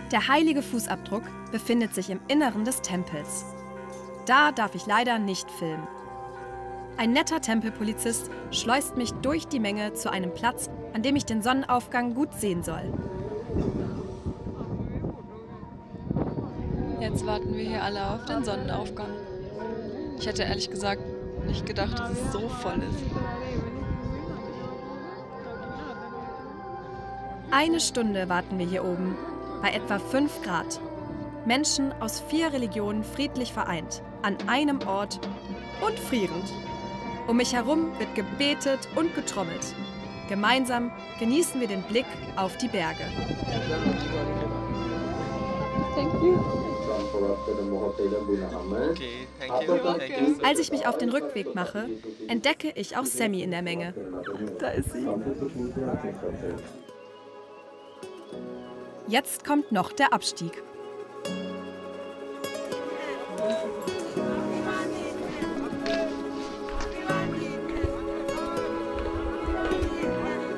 Der heilige Fußabdruck befindet sich im Inneren des Tempels. Da darf ich leider nicht filmen. Ein netter Tempelpolizist schleust mich durch die Menge zu einem Platz, an dem ich den Sonnenaufgang gut sehen soll. Jetzt warten wir hier alle auf den Sonnenaufgang. Ich hätte ehrlich gesagt nicht gedacht, dass es so voll ist. Eine Stunde warten wir hier oben, bei etwa 5 Grad. Menschen aus 4 Religionen friedlich vereint, an einem Ort und frierend. Um mich herum wird gebetet und getrommelt. Gemeinsam genießen wir den Blick auf die Berge. Thank you. Okay, thank you. Thank you. Als ich mich auf den Rückweg mache, entdecke ich auch Sammy in der Menge. Da ist sie. Jetzt kommt noch der Abstieg.